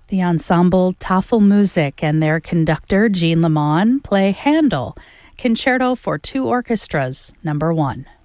The ensemble Tafelmusik and their conductor Jean Lemon play Handel, Concerto for Two Orchestras, No. 1.